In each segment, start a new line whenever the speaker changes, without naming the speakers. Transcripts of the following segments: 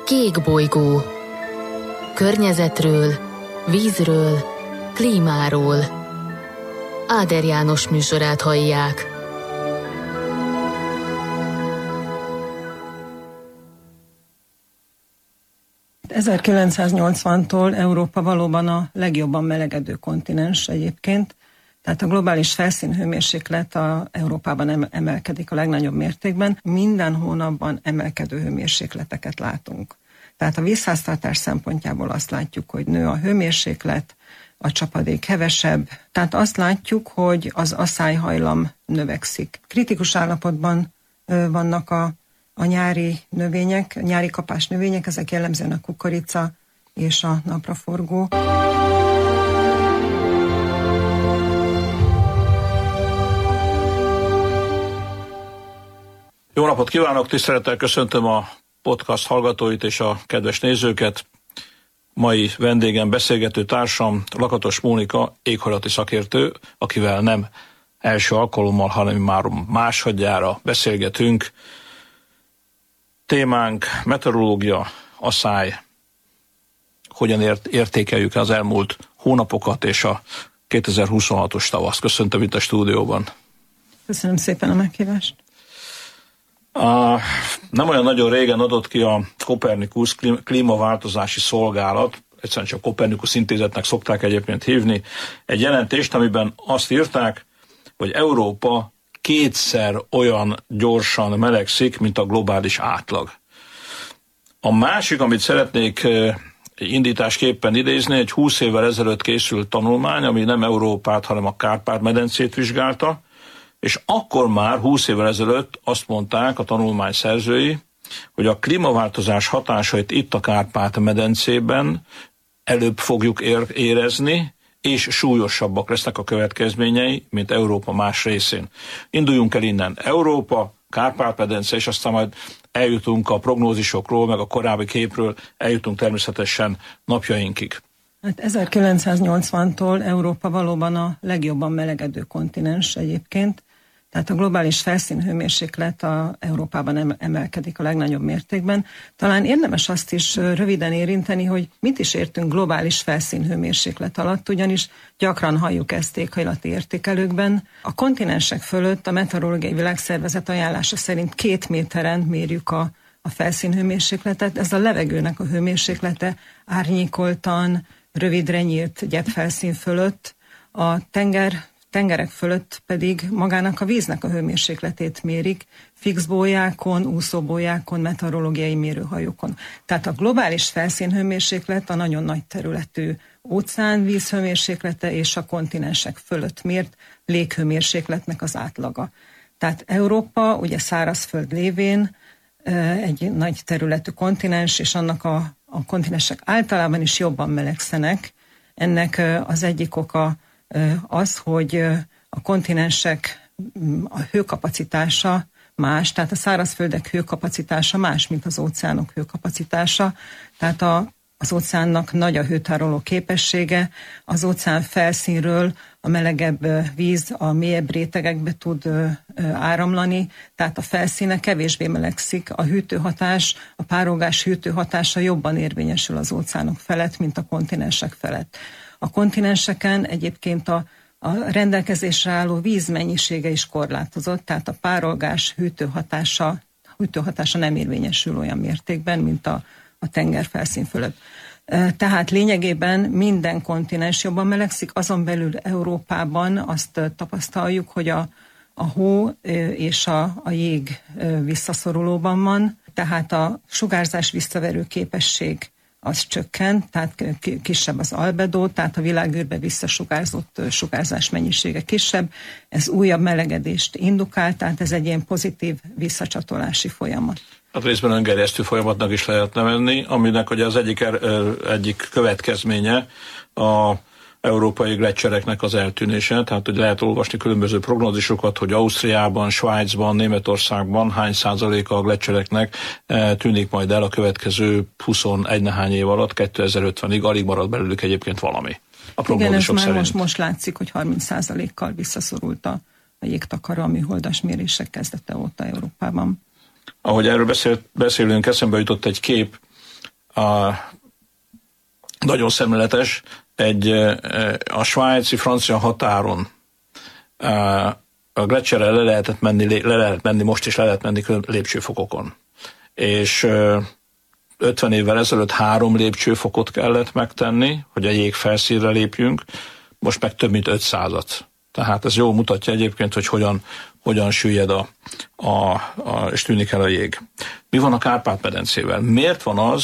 Kék bolygó. Környezetről, vízről, klímáról. Áder János műsorát hallják.
...1980-tól Európa valóban a legjobban melegedő kontinens egyébként, tehát a globális felszínhőmérséklet Európában emelkedik a legnagyobb mértékben. Minden hónapban emelkedő hőmérsékleteket látunk. Tehát a vízháztartás szempontjából azt látjuk, hogy nő a hőmérséklet, a csapadék hevesebb. Tehát azt látjuk, hogy az aszályhajlam növekszik. Kritikus állapotban vannak a nyári növények, nyári kapás növények, ezek jellemzően a kukorica és a napraforgó.
Jó napot kívánok, tisztelettel köszöntöm a podcast hallgatóit és a kedves nézőket. Mai vendégem, beszélgető társam Lakatos Mónika, éghajlati szakértő, akivel nem első alkalommal, hanem már másodjára beszélgetünk. Témánk meteorológia, asszály, hogyan értékeljük az elmúlt hónapokat és a 2026-os tavaszt. Köszöntöm itt a stúdióban.
Köszönöm szépen a meghívást.
Nem olyan nagyon régen adott ki a Copernicus klímaváltozási szolgálat, egyszerűen csak Copernicus intézetnek szokták egyébként hívni, egy jelentést, amiben azt írták, hogy Európa 2-szer olyan gyorsan melegszik, mint a globális átlag. A másik, amit szeretnék indításképpen idézni, egy 20 évvel ezelőtt készült tanulmány, ami nem Európát, hanem a Kárpát-medencét vizsgálta, és akkor már 20 évvel ezelőtt azt mondták a tanulmány szerzői, hogy a klímaváltozás hatásait itt a Kárpát-medencében előbb fogjuk érezni, és súlyosabbak lesznek a következményei, mint Európa más részén. Induljunk el innen. Európa, Kárpát-medence, és aztán majd eljutunk a prognózisokról, meg a korábbi képről, eljutunk természetesen napjainkig.
Hát 1980-tól Európa valóban a legjobban melegedő kontinens egyébként, tehát a globális felszínhőmérséklet Európában emelkedik a legnagyobb mértékben. Talán érdemes azt is röviden érinteni, hogy mit is értünk globális felszínhőmérséklet alatt, ugyanis gyakran halljuk ezt éghajlati értékelőkben. A kontinensek fölött a Meteorológiai Világszervezet ajánlása szerint 2 méteren mérjük a felszínhőmérsékletet. Ez a levegőnek a hőmérséklete árnyékoltan, rövidre nyílt gyepfelszín fölött, a tengerek fölött pedig magának a víznek a hőmérsékletét mérik, fixbójákon, úszóbójákon, meteorológiai mérőhajókon. Tehát a globális felszínhőmérséklet a nagyon nagy területű óceánvíz hőmérséklete és a kontinensek fölött mért léghőmérsékletnek az átlaga. Tehát Európa ugye szárazföld lévén egy nagy területű kontinens, és annak a kontinensek általában is jobban melegszenek. Ennek az egyik oka az, hogy a kontinensek a hőkapacitása más, tehát a szárazföldek hőkapacitása más, mint az óceánok hőkapacitása. Tehát az óceánnak nagy a hőtároló képessége, az óceán felszínről a melegebb víz a mélyebb rétegekbe tud áramlani, tehát a felszíne kevésbé melegszik, a hűtőhatás, a párolgás hűtőhatása jobban érvényesül az óceánok felett, mint a kontinensek felett. A kontinenseken egyébként a rendelkezésre álló víz mennyisége is korlátozott, tehát a párolgás hűtőhatása nem érvényesül olyan mértékben, mint a tengerfelszín fölött. Tehát lényegében minden kontinens jobban melegszik, azon belül Európában azt tapasztaljuk, hogy a hó és a jég visszaszorulóban van, tehát a sugárzás visszaverő képesség az csökkent, tehát kisebb az albedó, tehát a világűrbe visszasugárzott sugárzás mennyisége kisebb, ez újabb melegedést indukál, tehát ez egy ilyen pozitív visszacsatolási folyamat.
Hát részben öngerjesztő folyamatnak is lehet nevezni, aminek ugye az egyik következménye a európai gleccsereknek az eltűnése, tehát hogy lehet olvasni különböző prognózisokat, hogy Ausztriában, Svájcban, Németországban hány százaléka a gleccsereknek tűnik majd el a következő 21 nehány év alatt, 2050-ig, alig marad belőlük egyébként valami. A prognózisok
szerint. Igen, ez már most látszik, hogy 30%-kal visszaszorult a jégtakaró a műholdas mérések kezdete óta Európában.
Ahogy erről beszélünk, eszembe jutott egy kép, nagyon szemléletes, a svájci-francia határon a Gletscherrel le lehet menni most is, le lehet menni lépcsőfokokon. És 50 évvel ezelőtt 3 lépcsőfokot kellett megtenni, hogy a jég felszínre lépjünk, most meg több mint 500-at. Tehát ez jól mutatja egyébként, hogy hogyan süllyed és tűnik el a jég. Mi van a Kárpát-medencével? Miért van az,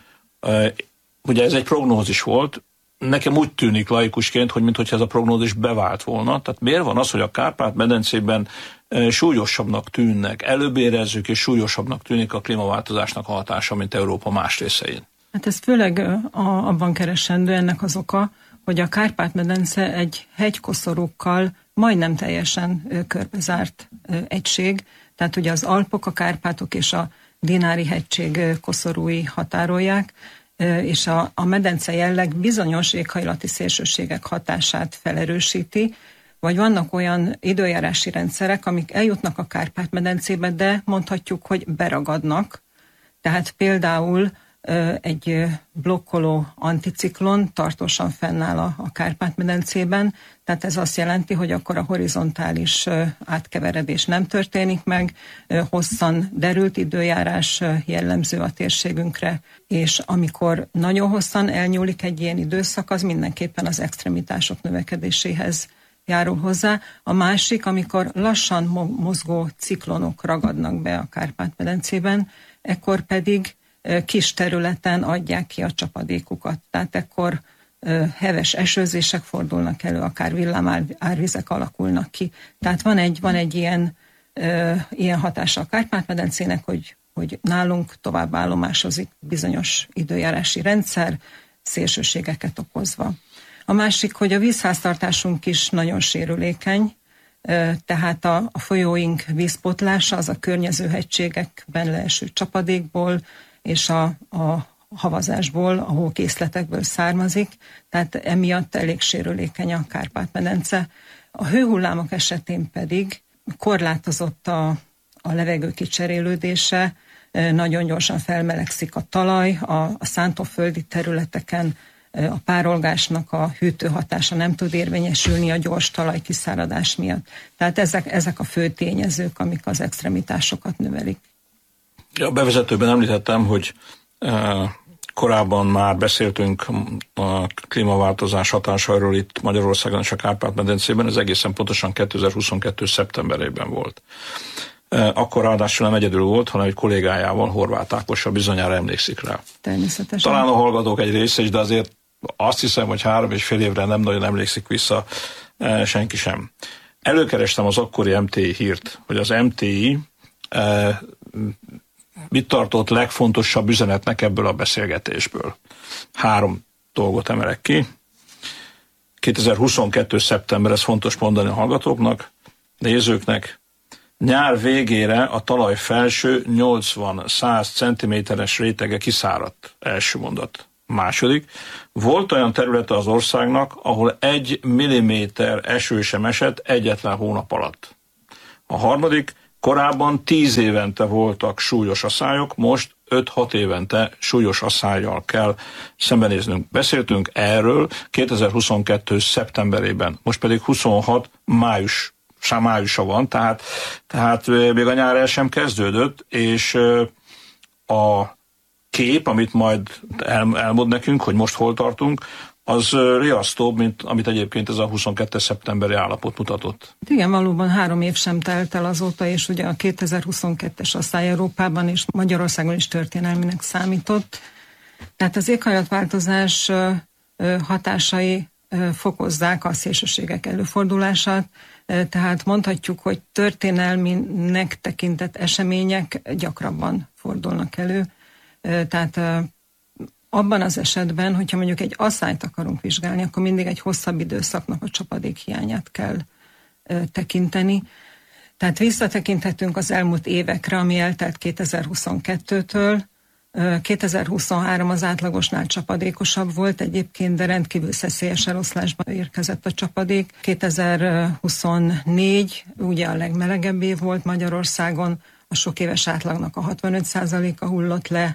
ugye ez egy prognózis volt, nekem úgy tűnik laikusként, hogy mintha ez a prognózis bevált volna. Tehát miért van az, hogy a Kárpát-medencében súlyosabbnak tűnnek, előbb érezzük és súlyosabbnak tűnik a klímaváltozásnak a hatása, mint Európa más részein?
Hát ez főleg abban keresendő ennek az oka, hogy a Kárpát-medence egy hegykoszorúkkal majdnem teljesen körbezárt egység. Tehát ugye az Alpok, a Kárpátok és a Dinári-hegység koszorúi határolják, és a medence jelleg bizonyos éghajlati szélsőségek hatását felerősíti, vagy vannak olyan időjárási rendszerek, amik eljutnak a Kárpát-medencébe, de mondhatjuk, hogy beragadnak. Tehát például egy blokkoló anticiklon tartósan fennáll a Kárpát-medencében, tehát ez azt jelenti, hogy akkor a horizontális átkeveredés nem történik meg, hosszan derült időjárás jellemző a térségünkre, és amikor nagyon hosszan elnyúlik egy ilyen időszak, az mindenképpen az extremitások növekedéséhez járul hozzá. A másik, amikor lassan mozgó ciklonok ragadnak be a Kárpát-medencében, ekkor pedig kis területen adják ki a csapadékukat. Tehát ekkor heves esőzések fordulnak elő, akár villámárvizek alakulnak ki. Tehát van egy ilyen hatása a Kárpát-medencének, hogy nálunk tovább állomásozik bizonyos időjárási rendszer, szélsőségeket okozva. A másik, hogy a vízháztartásunk is nagyon sérülékeny, tehát a folyóink vízpotlása az a környező hegységekben leeső csapadékból és a havazásból, a hókészletekből származik, tehát emiatt elég sérülékeny a Kárpát-medence. A hőhullámok esetén pedig korlátozott a levegő kicserélődése, nagyon gyorsan felmelegszik a talaj, a szántóföldi területeken a párolgásnak a hűtő hatása nem tud érvényesülni a gyors talajkiszáradás miatt. Tehát ezek a fő tényezők, amik az extremitásokat növelik.
A bevezetőben említettem, hogy korábban már beszéltünk a klímaváltozás hatásairól itt Magyarországon és a Kárpát-medencében, ez egészen pontosan 2022. szeptemberében volt. Akkor ráadásul nem egyedül volt, hanem egy kollégájával, Horváth Ákossal, bizonyára emlékszik rá.
Természetesen.
Talán a hallgatók egy része is, de azért azt hiszem, hogy 3,5 évre nem nagyon emlékszik vissza senki sem. Előkerestem az akkori MTI hírt, hogy az MTI mit tartott legfontosabb üzenetnek ebből a beszélgetésből. 3 dolgot emelek ki. 2022. szeptember, ez fontos mondani a hallgatóknak, nézőknek. Nyár végére a talaj felső 80-100 cm-es rétege kiszáradt. Első mondat. Második. Volt olyan területe az országnak, ahol 1 milliméter eső sem esett egyetlen hónap alatt. A harmadik. Korábban 10 évente voltak súlyos aszályok, most 5-6 évente súlyos aszályjal kell szembenéznünk. Beszéltünk erről 2022. szeptemberében, most pedig 26 májusa van, tehát még a nyár el sem kezdődött, és a kép, amit majd elmond nekünk, hogy most hol tartunk, az riasztóbb, mint amit egyébként ez a 22. szeptemberi állapot mutatott.
Igen, valóban 3 év sem telt el azóta, és ugye a 2022-es asszály Európában és Magyarországon is történelminek számított. Tehát az éghajlatváltozás hatásai fokozzák a szélsőségek előfordulását, tehát mondhatjuk, hogy történelminek tekintett események gyakrabban fordulnak elő. Tehát abban az esetben, hogyha mondjuk egy asszályt akarunk vizsgálni, akkor mindig egy hosszabb időszaknak a csapadék hiányát kell tekinteni. Tehát visszatekinthetünk az elmúlt évekre, ami eltelt 2022-től. 2023 az átlagosnál csapadékosabb volt egyébként, de rendkívül szeszélyes eloszlásba érkezett a csapadék. 2024 ugye a legmelegebb év volt Magyarországon, a sok éves átlagnak a 65%-a hullott le,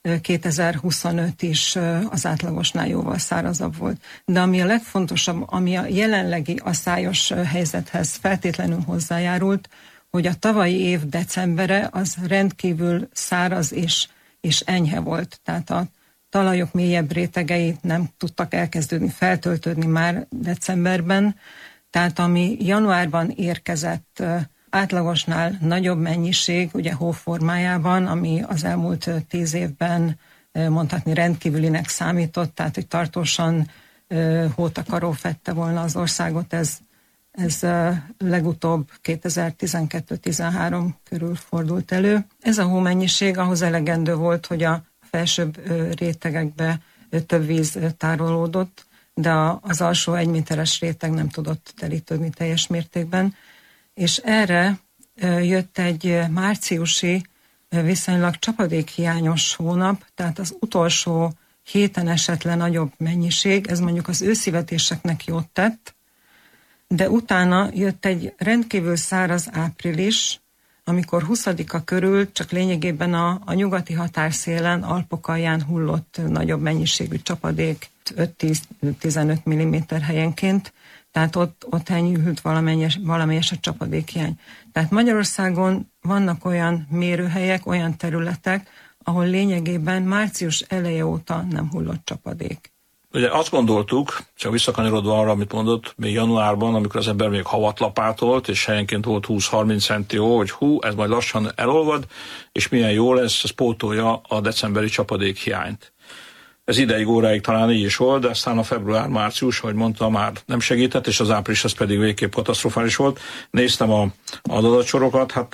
2025 is az átlagosnál jóval szárazabb volt. De ami a legfontosabb, ami a jelenlegi aszályos helyzethez feltétlenül hozzájárult, hogy a tavalyi év decembere az rendkívül száraz és enyhe volt. Tehát a talajok mélyebb rétegei nem tudtak elkezdődni, feltöltődni már decemberben. Tehát ami januárban érkezett átlagosnál nagyobb mennyiség, ugye hó formájában, ami az elmúlt 10 évben mondhatni rendkívülinek számított, tehát hogy tartósan hótakaró fedte volna az országot, ez legutóbb 2012-13 körül fordult elő. Ez a hómennyiség ahhoz elegendő volt, hogy a felsőbb rétegekbe több víz tárolódott, de az alsó 1 méteres réteg nem tudott telítődni teljes mértékben. És erre jött egy márciusi viszonylag csapadékhiányos hónap, tehát az utolsó héten esett le nagyobb mennyiség, ez mondjuk az őszivetéseknek jót tett, de utána jött egy rendkívül száraz április, amikor 20-a körül csak lényegében a nyugati határszélen, Alpok alján hullott nagyobb mennyiségű csapadék, 5-10-15 mm helyenként, tehát ott enyhült valamelyes a csapadékhiány. Tehát Magyarországon vannak olyan mérőhelyek, olyan területek, ahol lényegében március eleje óta nem hullott csapadék.
Ugye azt gondoltuk, csak visszakanyarodva arra, amit mondott, még januárban, amikor az ember még havat lapátolt, és helyenként volt 20-30 centi hó, hogy ez majd lassan elolvad, és milyen jó lesz, ez pótolja a decemberi csapadékhiányt. Ez ideig, óráig talán így is volt, de aztán a február-március, ahogy mondta, már nem segített, és az április az pedig végképp katasztrofális volt. Néztem az adatsorokat, hát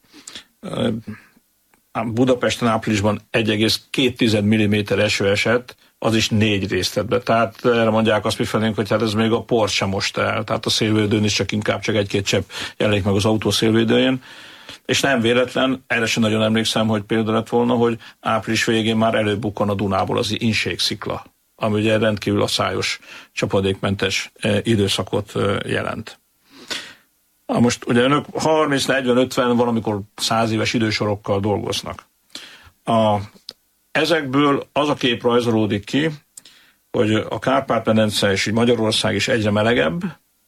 Budapesten áprilisban 1,2 mm eső esett, az is 4 részletbe. Tehát erre mondják azt mifelénk, hogy hát ez még a port sem most el. Tehát a szélvédőn is csak 1-2 csepp jelenik meg az autó szélvédőjén. És nem véletlen, erre sem nagyon emlékszem, hogy példa lett volna, hogy április végén már előbukkan a Dunából az inségszikla, ami ugye rendkívül aszályos, csapadékmentes időszakot jelent. Most ugye önök 30, 40, 50, valamikor 100 éves idősorokkal dolgoznak. Ezekből az a kép rajzolódik ki, hogy a Kárpát-medence és Magyarország is egyre melegebb,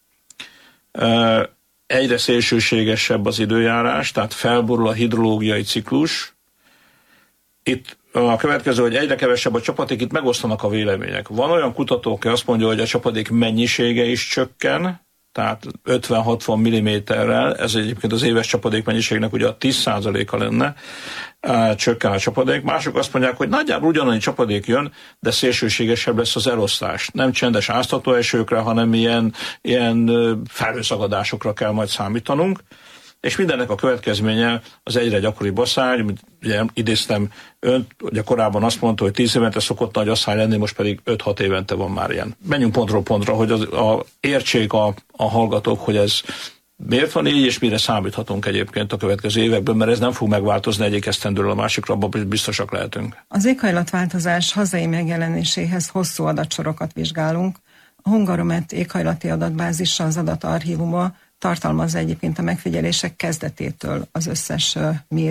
egyre szélsőségesebb az időjárás, tehát felborul a hidrológiai ciklus. Itt a következő, hogy egyre kevesebb a csapadék, itt megosztanak a vélemények. Van olyan kutató, aki azt mondja, hogy a csapadék mennyisége is csökken, tehát 50-60 mm-rel, ez egyébként az éves csapadék mennyiségnek ugye a 10%-a lenne, csökken a csapadék. Mások azt mondják, hogy nagyjából ugyanannyi csapadék jön, de szélsőségesebb lesz az elosztás. Nem csendes áztató esőkre, hanem ilyen felhőszagadásokra kell majd számítanunk. És mindennek a következménye az egyre gyakoribb asszály. Ugye idéztem önt, ugye korábban azt mondta, hogy 10 évente szokott nagy asszály lenni, most pedig 5-6 évente van már ilyen. Menjünk pontról pontra, hogy értsék a hallgatók, hogy ez miért van így, és mire számíthatunk egyébként a következő években, mert ez nem fog megváltozni egyik esztendőről a másikra, abban biztosak lehetünk.
Az éghajlatváltozás hazai megjelenéséhez hosszú adatsorokat vizsgálunk. A Hungaromet éghajlati adatbázisa, az adatarchívuma tartalmazza egyébként a megfigyelések kezdetétől az összes mérést.